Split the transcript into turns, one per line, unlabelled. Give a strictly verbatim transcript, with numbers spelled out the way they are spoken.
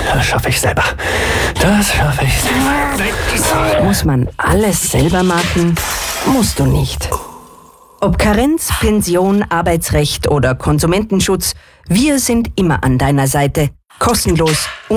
Das schaffe ich selber. Das schaffe ich selber.
Muss man alles selber machen? Musst du nicht. Ob Karenz, Pension, Arbeitsrecht oder Konsumentenschutz, wir sind immer an deiner Seite. Kostenlos